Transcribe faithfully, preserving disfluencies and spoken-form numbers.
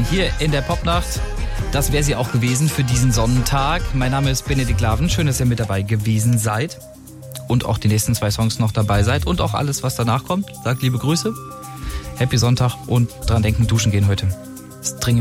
hier in der Popnacht. Das wäre sie auch gewesen für diesen Sonnentag. Mein Name ist Benedikt Laven. Schön, dass ihr mit dabei gewesen seid. Und auch die nächsten zwei Songs noch dabei seid. Und auch alles, was danach kommt. Sagt liebe Grüße. Happy Sonntag und dran denken, duschen gehen heute. Ist dringend.